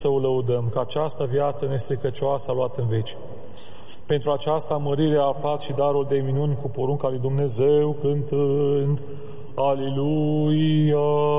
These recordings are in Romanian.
să o lăudăm, că această viață nestricăcioasă a luat în veci. Pentru această mărire a aflat și darul de minuni cu porunca lui Dumnezeu, cântând Aliluia!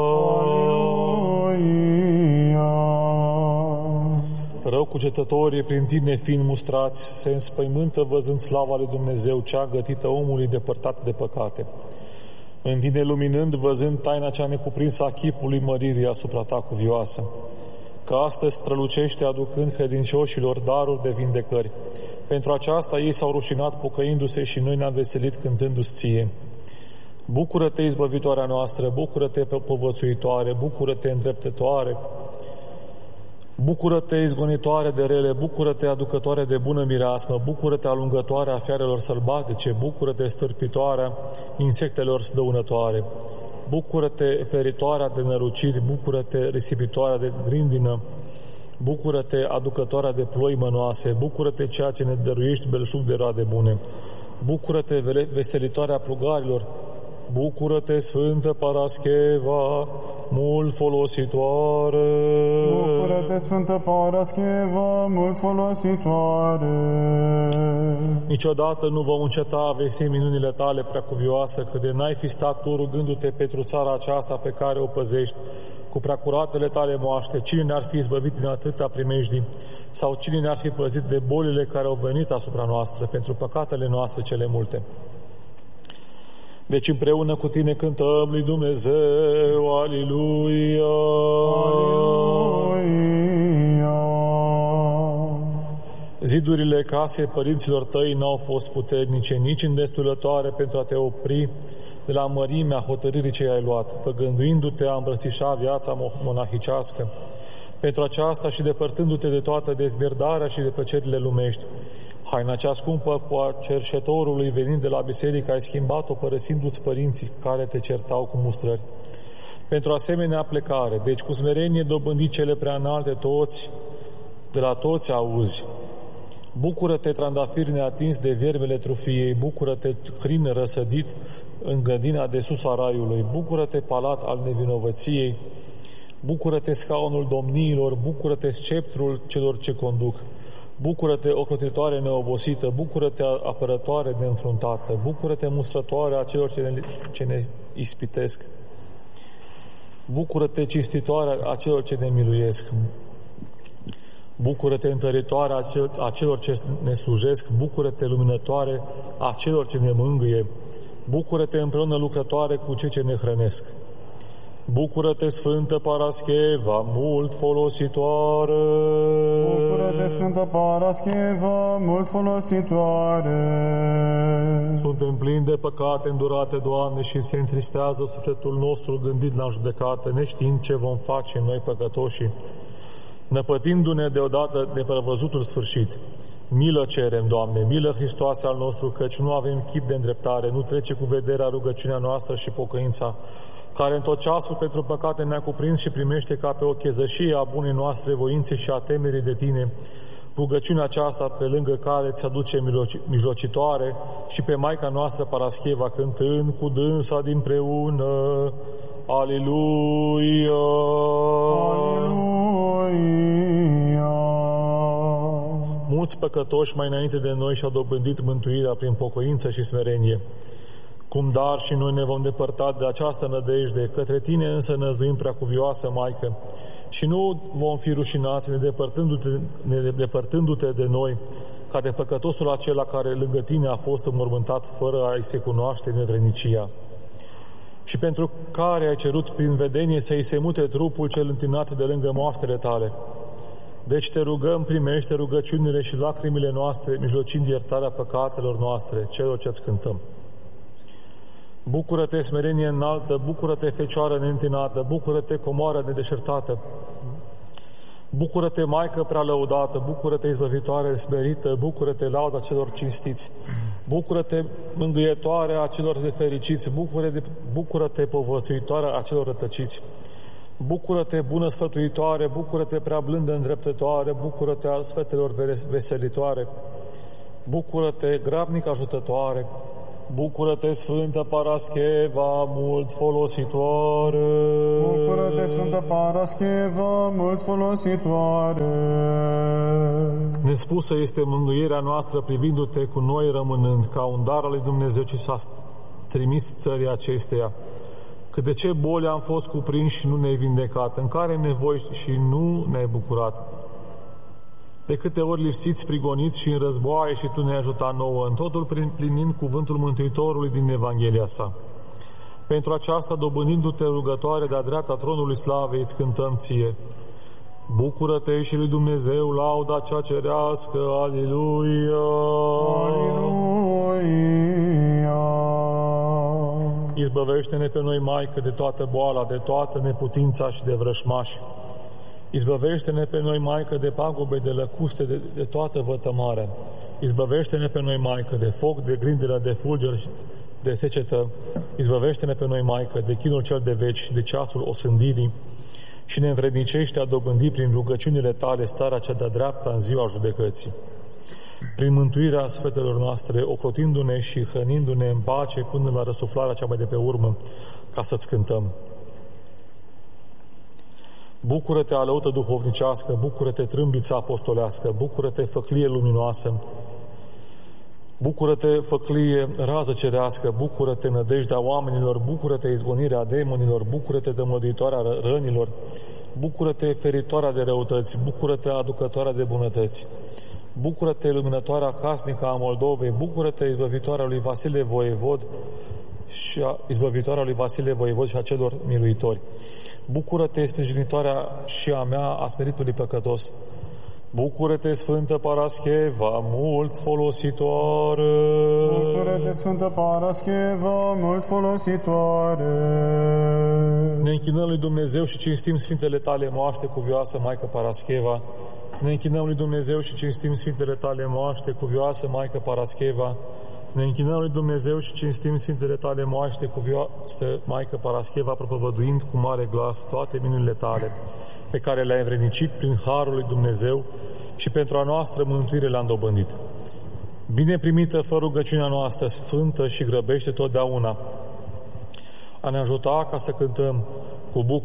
Aliluia! Răucugetătorii, prin tine fiind mustrați, se înspăimântă văzând slava lui Dumnezeu, cea gătită omului depărtat de păcate. În tine luminând, văzând taina cea necuprinsă a chipului măririi asupra ta cuvioasă, că astăzi strălucește aducând credincioșilor daruri de vindecări. Pentru aceasta ei s-au rușinat pocăindu-se și noi ne-am veselit cântându-ți ție. Bucură-te, izbăvitoarea noastră, bucură-te, povățuitoare, bucură-te, îndreptătoare, bucură-te, izgonitoare de rele, bucură-te, aducătoare de bună mireasmă, bucură-te, alungătoarea fiarelor sălbatice, bucură-te, stârpitoarea insectelor dăunătoare, bucură-te, feritoarea de năruciri, bucură-te, risipitoarea de grindină, bucură-te, aducătoarea de ploi mănoase, bucură-te, ceea ce ne dăruiești belșug de roade bune, bucură-te, veselitoarea plugarilor, bucură-te, Sfântă Parascheva, mult folositoare. Bucură-te, Sfântă Parascheva, mult folositoare. Niciodată nu vom înceta a vesti minunile tale, preacuvioasă, că de n-ai fi stat tu rugându-te pentru țara aceasta pe care o păzești, cu preacuratele tale moaște, cine ne-ar fi izbăvit din atâta primejdii, sau cine ne-ar fi păzit de bolile care au venit asupra noastră, pentru păcatele noastre cele multe. Deci împreună cu tine cântăm lui Dumnezeu, Aliluia! Aliluia! Zidurile casei părinților tăi n-au fost puternice, nici îndestulătoare pentru a te opri de la mărimea hotărârii ce ai luat, făgânduindu-te a îmbrățișa viața monahicească. Pentru aceasta și depărtându-te de toată dezmierdarea și de plăcerile lumești, haina cea scumpă cu a cerșetorului venind de la biserică ai schimbat-o părăsindu-ți părinții care te certau cu mustrări. Pentru asemenea plecare, deci cu smerenie dobândi cele prea înalte toți, de la toți auzi. Bucură-te, trandafir neatins de viermele trufiei, bucură-te, crin răsădit în grădina de sus a raiului, bucură-te, palat al nevinovăției, bucură-te, scaunul domniilor, bucură-te, sceptrul celor ce conduc, bucură-te, ocrotitoare neobosită, bucură-te, apărătoare neînfruntată, bucură-te, mustrătoare a celor ce ne ispitesc, bucură-te, cinstitoare a celor ce ne miluiesc, bucură-te, întăritoare a celor ce ne slujesc, bucură-te, luminătoare a celor ce ne mângâie, bucură-te, împreună lucrătoare cu cei ce ne hrănesc. Bucură-te, Sfântă Parascheva, mult folositoare! Bucură-te, Sfântă Parascheva, mult folositoare! Suntem plini de păcate îndurate, Doamne, și se întristează sufletul nostru gândit la judecată, neștiind ce vom face noi păcătoșii, năpătindu-ne deodată de prevăzutul sfârșit. Milă cerem, Doamne, milă, Hristoase al nostru, căci nu avem chip de îndreptare, nu trece cu vederea rugăciunea noastră și pocăința, care în tot ceasul pentru păcate ne-a cuprins și primește ca pe o chezășie a bunei noastre voințe și a temerii de Tine, rugăciunea aceasta pe lângă care ți aduce mijlocitoare și pe Maica noastră Parascheva, cântând cu dânsa dinpreună, Aliluia! Aliluia! Mulți păcătoși mai înainte de noi și-au dobândit mântuirea prin pocăință și smerenie. Cum dar și noi ne vom depărta de această nădejde, către Tine însă năzduim, preacuvioasă Maică, și nu vom fi rușinați depărtându-te de noi, ca de păcătosul acela care lângă Tine a fost înmormântat fără a-i se cunoaște nevrednicia, și pentru care ai cerut prin vedenie să-i se mute trupul cel întinat de lângă moaștele Tale. Deci te rugăm, primește rugăciunile și lacrimile noastre, mijlocind iertarea păcatelor noastre, celor ce-ți cântăm. Bucură-te, smerenie înaltă, bucură-te, Fecioară neîntinată, bucură-te, comoară nedeșertată, bucură-te, Maică prea lăudată, bucură-te, izbăvitoare smerită, bucură-te, lauda celor cinstiți, bucură-te, mângâietoare a celor de fericiți, bucură-te, povățuitoare a celor rătăciți, bucură-te, bună sfătuitoare, bucură-te, prea blândă îndreptătoare, bucură-te, a sfetelor veselitoare, bucură-te, grabnic ajutătoare, Bucură-te, Sfântă Parascheva, mult folositoare! Bucură-te, Sfântă Parascheva, mult folositoare! Nespusă este mângâierea noastră privindu-te cu noi rămânând, ca un dar al lui Dumnezeu ce s-a trimis țării acesteia. Că de ce boli am fost cuprinși și nu ne-ai vindecat, în care nevoi și nu ne-ai bucurat. De câte ori lipsiți, prigoniți și în războaie și Tu ne-ai ajutat nouă, în totul plinind cuvântul Mântuitorului din Evanghelia sa. Pentru aceasta, dobândindu-te rugătoare de-a dreapta tronului slavei, îți cântăm Ție. Bucură-te și lui Dumnezeu, lauda cea cerească, Aliluia! Aliluia! Izbăvește-ne pe noi, Maică, de toată boala, de toată neputința și de vrășmași. Izbăvește-ne pe noi, Maică, de pagube, de lăcuste, de toată vătămarea. Izbăvește-ne pe noi, Maică, de foc, de grindelă, de fulgeri, de secetă. Izbăvește-ne pe noi, Maică, de chinul cel de veci, de ceasul osândirii și ne învrednicește a dobândi prin rugăciunile Tale starea cea de-a dreapta în ziua judecății. Prin mântuirea sufletelor noastre, ocrotindu-ne și hrănindu-ne în pace până la răsuflarea cea mai de pe urmă, ca să-ți cântăm. Bucură-te, alăută duhovnicească, bucură-te, trâmbița apostolească, bucură-te, făclie luminoasă, bucură-te, făclie rază cerească, bucură-te, nădejdea oamenilor, bucură-te, izgonirea demonilor, bucură-te, dămăduitoarea rănilor, bucură-te, feritoarea de răutăți, bucură-te, aducătoarea de bunătăți, bucură-te, luminătoarea casnică a Moldovei, bucură-te, izbăvitoarea lui Vasile Voievod și a celor miluitori. Bucură-te, sprijinitoarea și a mea a smeritului păcătos. Bucură-te, Sfântă Parascheva, mult folositoare. Bucură-te, Sfântă Parascheva, mult folositoare. Ne închinăm lui Dumnezeu și cinstim Sfintele Tale moaște, cuvioasă Maică Parascheva. Ne închinăm lui Dumnezeu și cinstim Sfintele Tale moaște, cuvioasă Maică Parascheva. Ne închinăm lui Dumnezeu și cinstim Sfintele Tale moaște, cuvioasă Maică Parascheva, propovăduind cu mare glas toate minunile Tale, pe care le-ai învrednicit prin harul lui Dumnezeu și pentru a noastră mântuire le-am dobândit. Bine primită, fă rugăciunea noastră sfântă și grăbește totdeauna a ne ajuta ca să cântăm cu bucurie